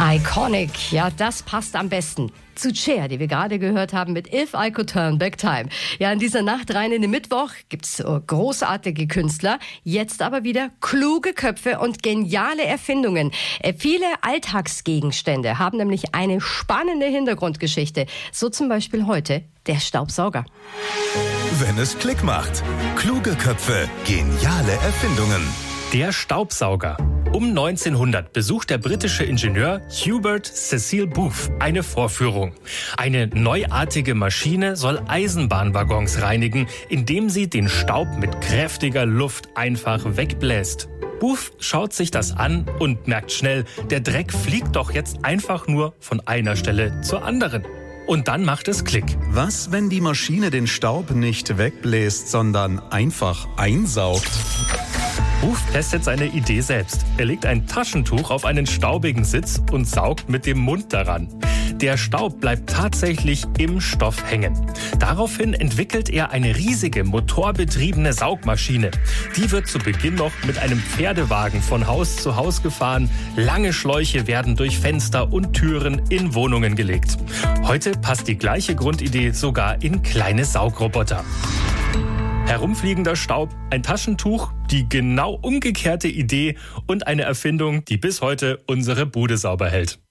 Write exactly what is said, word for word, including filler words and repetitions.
Iconic, ja, das passt am besten zu Cher, die wir gerade gehört haben mit If I Could Turn Back Time. Ja, in dieser Nacht rein in den Mittwoch gibt's großartige Künstler, jetzt aber wieder kluge Köpfe und geniale Erfindungen. Äh, viele Alltagsgegenstände haben nämlich eine spannende Hintergrundgeschichte. So zum Beispiel heute der Staubsauger. Wenn es Klick macht. Kluge Köpfe, geniale Erfindungen. Der Staubsauger. Um neunzehnhundert besucht der britische Ingenieur Hubert Cecil Booth eine Vorführung. Eine neuartige Maschine soll Eisenbahnwaggons reinigen, indem sie den Staub mit kräftiger Luft einfach wegbläst. Booth schaut sich das an und merkt schnell, der Dreck fliegt doch jetzt einfach nur von einer Stelle zur anderen. Und dann macht es Klick. Was, wenn die Maschine den Staub nicht wegbläst, sondern einfach einsaugt? Booth testet seine Idee selbst. Er legt ein Taschentuch auf einen staubigen Sitz und saugt mit dem Mund daran. Der Staub bleibt tatsächlich im Stoff hängen. Daraufhin entwickelt er eine riesige motorbetriebene Saugmaschine. Die wird zu Beginn noch mit einem Pferdewagen von Haus zu Haus gefahren. Lange Schläuche werden durch Fenster und Türen in Wohnungen gelegt. Heute passt die gleiche Grundidee sogar in kleine Saugroboter. Herumfliegender Staub, ein Taschentuch, die genau umgekehrte Idee und eine Erfindung, die bis heute unsere Bude sauber hält.